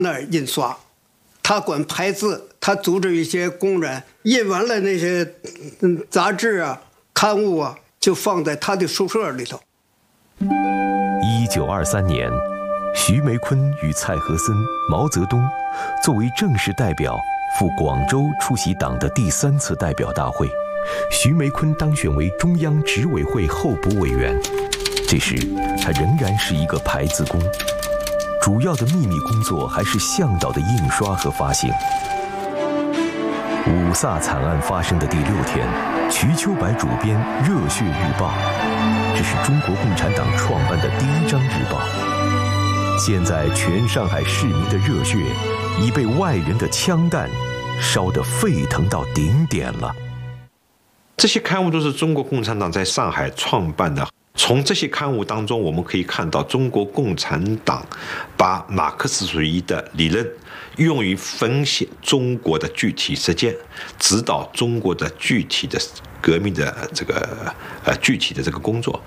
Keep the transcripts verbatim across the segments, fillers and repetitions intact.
那儿印刷，他管排字，他组织一些工人印完了那些嗯杂志啊、刊物啊，就放在他的宿舍里头。 一九二三年，徐梅坤与蔡和森、毛泽东作为正式代表赴广州出席党的第三次代表大会。徐梅坤当选为中央执委会候补委员。这时，他仍然是一个排字工，主要的秘密工作还是向导的印刷和发行。五卅惨案发生的第六天，瞿秋白主编《热血日报》，这是中国共产党创办的第一张日报。现在全上海市民的热血已被外人的枪弹烧得沸腾到顶点了。 这些刊物都是中国共产党在上海创办的。从这些刊物当中，我们可以看到中国共产党把马克思主义的理论用于分析中国的具体实践，指导中国的具体的革命的这个呃具体的这个工作。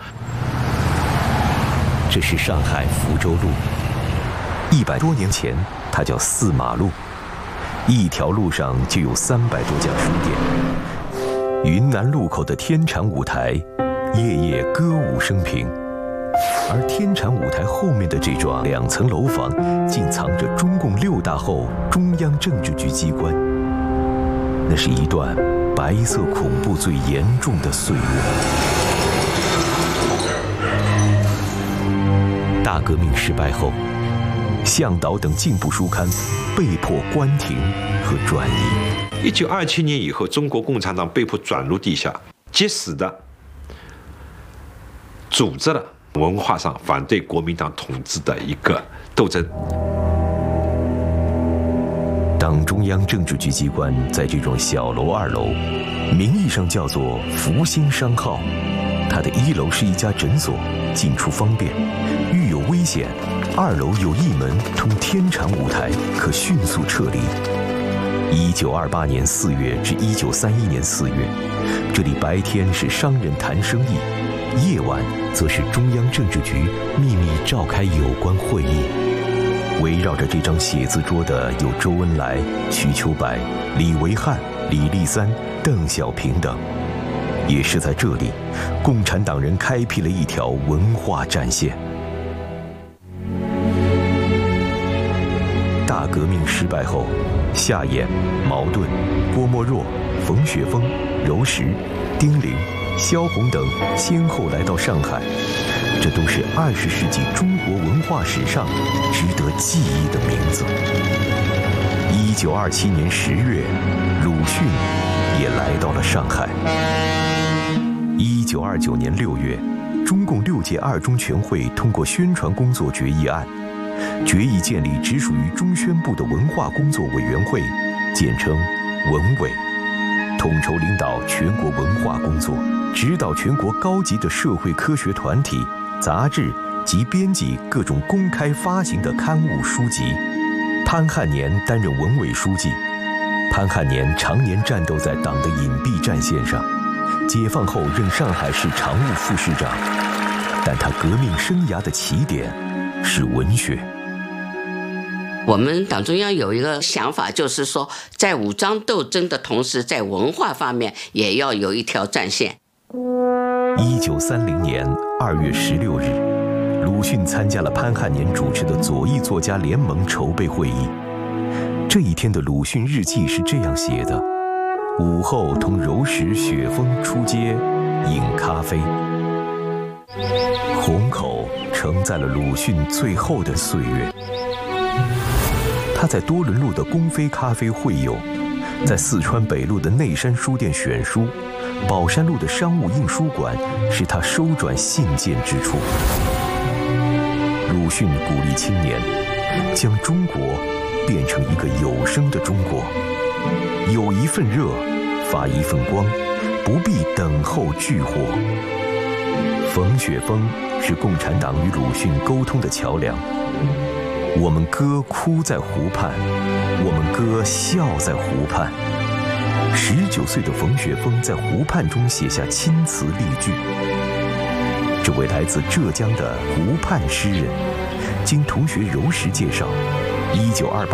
这是上海福州路，一百多年前它叫四马路，一条路上就有三百多家书店。云南路口的天蟾舞台，夜夜歌舞升平，而天蟾舞台后面的这幢两层楼房，竟藏着中共六大后中央政治局机关。那是一段白色恐怖最严重的岁月。大革命失败后，向导等进步书刊被迫关停和转移。 一九二七年以后，中国共产党被迫转入地下，结实的组织了文化上反对国民党统治的一个斗争。 党中央政治局机关在这幢小楼二楼，名义上叫做福星商号。它的一楼是一家诊所，进出方便，遇有危险，二楼有一门通天蟾舞台，可迅速撤离。一九二八年四月至一九三一年四月，这里白天是商人谈生意，夜晚则是中央政治局秘密召开有关会议。围绕着这张写字桌的有周恩来、瞿秋白、李维汉、李立三、邓小平等。也是在这里，共产党人开辟了一条文化战线。大革命失败后，夏衍、茅盾、郭沫若、冯雪峰、柔石、丁玲、萧红等先后来到上海，这都是二十世纪中国文化史上值得记忆的名字。一九二七年十月，鲁迅也来到了上海。一九二九年六月，中共六届二中全会通过宣传工作决议案，决议建立直属于中宣部的文化工作委员会，简称文委，统筹领导全国文化工作，指导全国高级的社会科学团体、杂志及编辑各种公开发行的刊物书籍。潘汉年担任文委书记。潘汉年常年战斗在党的隐蔽战线上，解放后任上海市常务副市长，但他革命生涯的起点是文学。 我们党中央有一个想法，就是说在武装斗争的同时，在文化方面也要有一条战线。 一九三零年二月十六日，鲁迅参加了潘汉年主持的左翼作家联盟筹备会议。这一天的鲁迅日记是这样写的：午后同柔石、雪峰出街饮咖啡。虹口承载了鲁迅最后的岁月。他在多伦路的公妃咖啡会友，在四川北路的内山书店选书，宝山路的商务印书馆是他收转信件之处。鲁迅鼓励青年将中国变成一个有声的中国，有一份热，发一份光，不必等候炬火。冯雪峰是共产党与鲁迅沟通的桥梁。我们歌哭在湖畔，我们歌笑在湖畔。十九岁的冯雪峰在湖畔中写下青词丽句。这位来自浙江的湖畔诗人，经同学柔石介绍， 一九二八。